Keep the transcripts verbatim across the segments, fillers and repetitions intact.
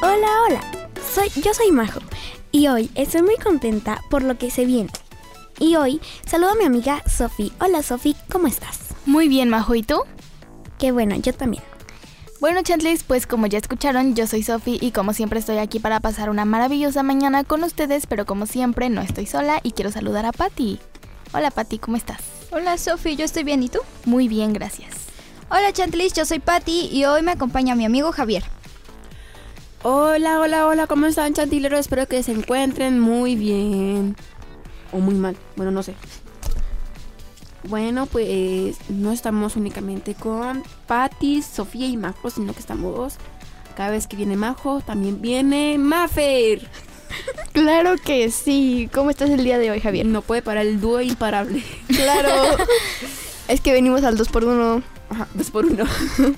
Hola, hola, soy, yo soy Majo y hoy estoy muy contenta por lo que se viene. Y hoy saludo a mi amiga Sofi. Hola Sofi, ¿cómo estás? Muy bien, Majo, ¿y tú? Qué bueno, yo también. Bueno, Chantlis, pues como ya escucharon, yo soy Sofi y como siempre estoy aquí para pasar una maravillosa mañana con ustedes, pero como siempre no estoy sola y quiero saludar a Pati. Hola Pati, ¿cómo estás? Hola Sofi, yo estoy bien, ¿y tú? Muy bien, gracias. Hola Chantlis, yo soy Pati y hoy me acompaña mi amigo Javier. Hola, hola, hola, ¿cómo están, chantileros? Espero que se encuentren muy bien. O muy mal, bueno, no sé. Bueno, pues no estamos únicamente con Pati, Sofía y Majo, sino que estamos... Cada vez que viene Majo, también viene Mafer. Claro que sí. ¿Cómo estás el día de hoy, Javier? No puede parar el dúo imparable. Claro. Es que venimos al dos por uno. Ajá, dos por uno.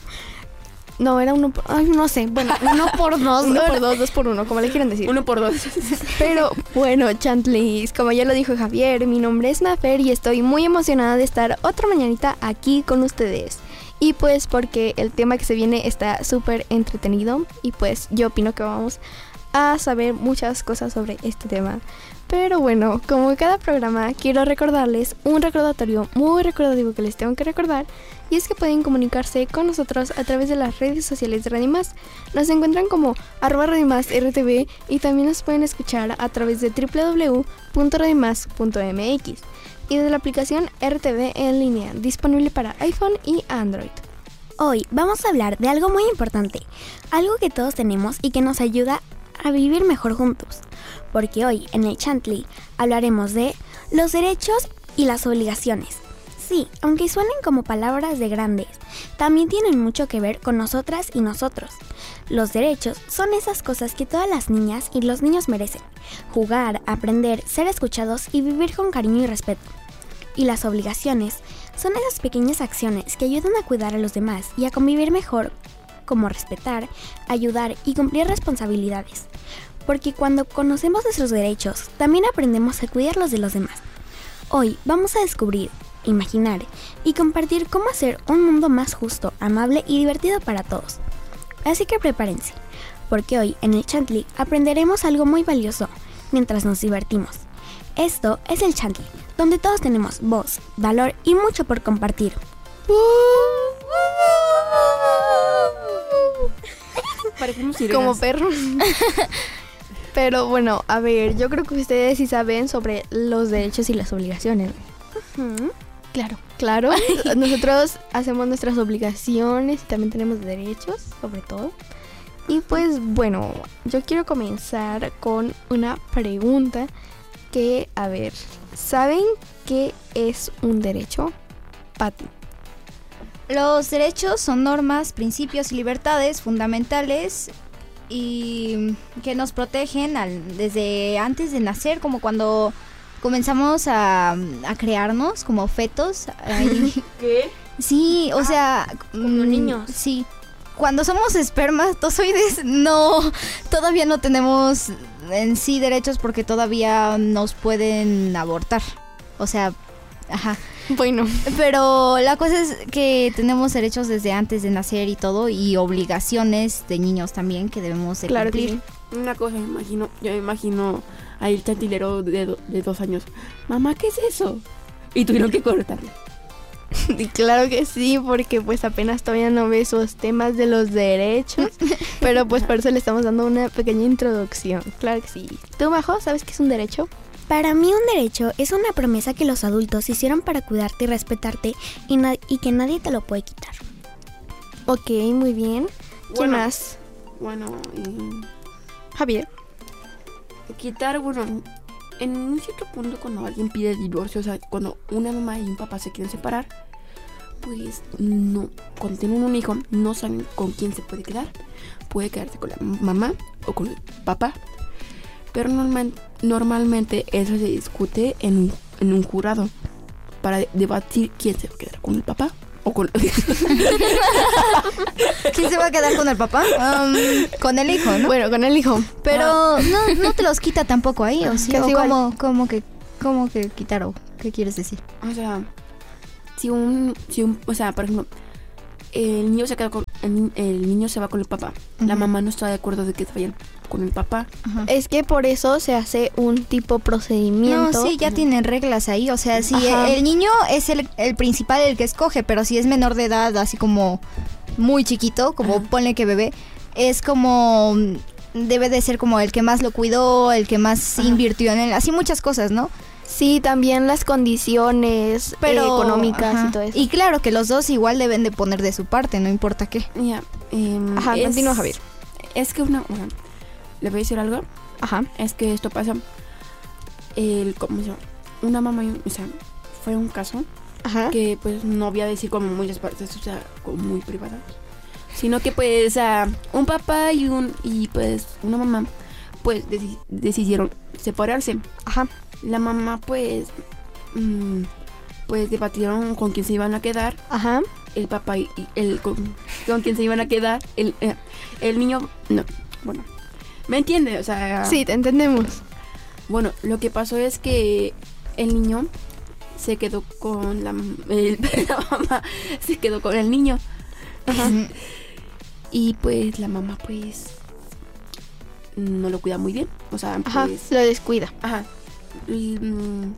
No, era uno por... Ay, no sé. Bueno, uno por dos. Uno por dos, dos por uno, como le quieran decir. Uno por dos. Pero bueno, Chantlis, como ya lo dijo Javier, mi nombre es Mafer y estoy muy emocionada de estar otra mañanita aquí con ustedes. Y pues porque el tema que se viene está súper entretenido y pues yo opino que vamos a saber muchas cosas sobre este tema. Pero bueno, como cada programa, quiero recordarles un recordatorio muy recordativo que les tengo que recordar. Y es que pueden comunicarse con nosotros a través de las redes sociales de Radio Más. Nos encuentran como arroba Radio Más R T V y también nos pueden escuchar a través de doble u doble u doble u punto radio más punto m x y de la aplicación R T V en línea, disponible para iPhone y Android. Hoy vamos a hablar de algo muy importante, algo que todos tenemos y que nos ayuda a vivir mejor juntos. Porque hoy en el Chantli hablaremos de los derechos y las obligaciones. Sí, aunque suenen como palabras de grandes, también tienen mucho que ver con nosotras y nosotros. Los derechos son esas cosas que todas las niñas y los niños merecen: jugar, aprender, ser escuchados y vivir con cariño y respeto. Y las obligaciones son esas pequeñas acciones que ayudan a cuidar a los demás y a convivir mejor, como respetar, ayudar y cumplir responsabilidades. Porque cuando conocemos nuestros derechos, también aprendemos a cuidar los de los demás. Hoy vamos a descubrir, imaginar y compartir cómo hacer un mundo más justo, amable y divertido para todos. Así que prepárense, porque hoy en el Chantli aprenderemos algo muy valioso mientras nos divertimos. Esto es el Chantli, donde todos tenemos voz, valor y mucho por compartir. Parecemos sirenas. Como perros. Pero bueno, a ver, yo creo que ustedes sí saben sobre los derechos y las obligaciones. Uh-huh. Claro. Claro, nosotros hacemos nuestras obligaciones y también tenemos derechos, sobre todo. Y pues bueno, yo quiero comenzar con una pregunta que, a ver, ¿saben qué es un derecho? Pati. Los derechos son normas, principios y libertades fundamentales y que nos protegen al, desde antes de nacer, como cuando comenzamos a, a crearnos como fetos. Ahí. ¿Qué? Sí, o ah, sea... Como mm, niños. Sí. Cuando somos espermatozoides, no, todavía no tenemos en sí derechos porque todavía nos pueden abortar. O sea, ajá. Bueno. Pero la cosa es que tenemos derechos desde antes de nacer y todo, y obligaciones de niños también que debemos de claro cumplir. Que sí. Una cosa, me imagino, yo me imagino ahí el chantilero de, do, de dos años. Mamá, ¿qué es eso? Y tuvieron que cortarle. Claro que sí, porque pues apenas todavía no ve esos temas de los derechos, pero pues por eso le estamos dando una pequeña introducción. Claro que sí. ¿Tú, Majo, sabes qué es un derecho? Para mí un derecho es una promesa que los adultos hicieron para cuidarte y respetarte y, na- y que nadie te lo puede quitar. Ok, muy bien. ¿Qué Bueno, más? Bueno, y... Javier. quitar, bueno, en un cierto punto cuando alguien pide divorcio, o sea, cuando una mamá y un papá se quieren separar, pues no, cuando tienen un hijo no saben con quién se puede quedar. Puede quedarse con la mamá o con el papá, pero normal, normalmente eso se discute en un, en un jurado para debatir quién se va a quedar con el papá o con... ¿Quién se va a quedar con el papá? Um, con el hijo, ¿no? Bueno, con el hijo. Pero Ah. no, no te los quita tampoco ahí, ¿o sí? Casi ¿O igual. cómo, cómo que, cómo que quitar o qué quieres decir? O sea, si un, si un, o sea, por ejemplo, el niño se queda con, el, el niño se va con el papá. La Ujú. mamá no está de acuerdo de que se vaya con el papá. Ajá. Es que por eso se hace un tipo procedimiento. No, sí, ya tienen reglas ahí. O sea, si Ajá. el niño es el, el principal, el que escoge, pero si es menor de edad, así como muy chiquito, como Ajá. ponle que bebé, es como mm, debe de ser como el que más lo cuidó, el que más Ajá. invirtió en él, así muchas cosas, ¿no? Sí, también las condiciones Pero eh, económicas ajá. y todo eso. Y claro que los dos igual deben de poner de su parte, no importa qué. Ya, em, Ajá, es- continúa, Javier. Es que una... Bueno, le voy a decir algo. Ajá. Es que esto pasa... El, ¿cómo se llama? Una mamá... y un- O sea, fue un caso Ajá. que pues no voy a decir como muchas partes, o sea, como muy privadas. Sino que pues ah, un papá y un y pues una mamá pues deci- decidieron separarse. Ajá. La mamá pues mm, pues debatieron con quién se iban a quedar. Ajá. El papá y, y el con, con quién se iban a quedar. El, eh, el niño no, bueno, ¿me entiende? O sea, Sí, te entendemos. bueno, lo que pasó es que el niño se quedó con la, el- la mamá se quedó con el niño. Ujú. Y pues la mamá pues no lo cuida muy bien. O sea, Ajá. pues... Lo descuida. Ajá. Y, mm,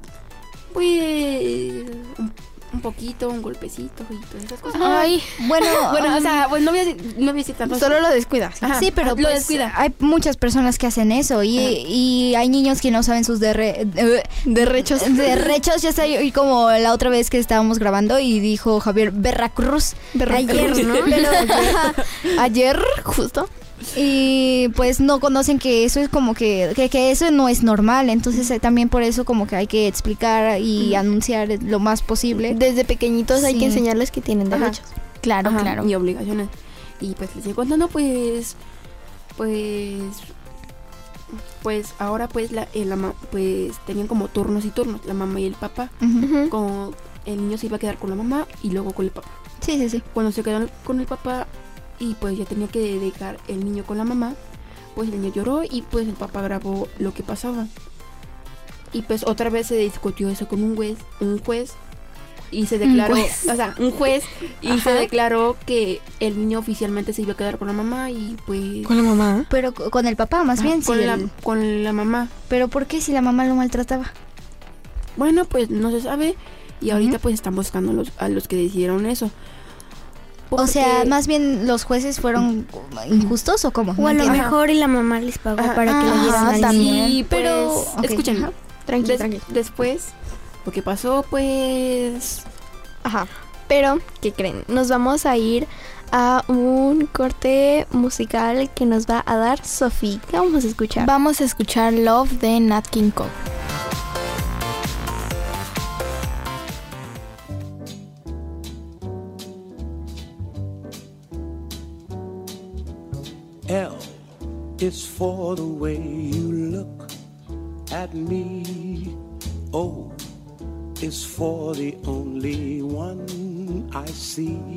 pues un, un poquito, un golpecito y todas esas cosas. Ay, Bueno, Bueno, o um, sea, pues no voy a decir, no voy a decir tanto. solo lo descuida. sí. Ajá, sí, pero lo pues, descuida. hay muchas personas que hacen eso y, Ajá. y hay niños que no saben sus derre- de- Derrechos. derrechos. Ya sé, y como la otra vez que estábamos grabando y dijo Javier Veracruz Veracruz, ayer, ¿no? Pero, ajá, Ayer, justo. y pues no conocen que eso es como que, que, que eso no es normal. Entonces eh, también por eso como que hay que explicar y anunciar lo más posible. Desde pequeñitos hay Sí. que enseñarles que tienen Ajá. derechos. Claro, Ajá, claro. y obligaciones. Y pues les digo, no, no, pues pues pues ahora pues la, eh, la ma- pues tenían como turnos y turnos, la mamá y el papá. Ujú. Ujú. Como el niño se iba a quedar con la mamá y luego con el papá. Sí, sí, sí. Cuando se quedó con el papá y pues ya tenía que dejar el niño con la mamá, pues el niño lloró y pues el papá grabó lo que pasaba. Y pues otra vez se discutió eso con un juez, un juez y se declaró, juez. o sea, un juez y se Ajá. declaró que el niño oficialmente se iba a quedar con la mamá y pues Con la mamá. Pero co- con el papá más bien, sí. con, la, el- con la mamá. Pero ¿por qué si la mamá lo maltrataba? Bueno, pues no se sabe y ahorita Ujú. pues están buscando a los, a los que decidieron eso. O sea, Porque- más bien los jueces fueron injustos o cómo? O a No lo entiendo. mejor y la mamá les pagó Ajá. para que lo Ah, dieran al también. niño. Sí, pero Pues, ok, escuchen, ajá. Tranquilo, des- tranquilo. después lo que pasó pues Ajá. Pero, ¿qué creen? Nos vamos a ir a un corte musical que nos va a dar Sophie. ¿Qué vamos a escuchar? Vamos a escuchar Love de Nat King Cole. L is for the way you look at me. O is for the only one I see.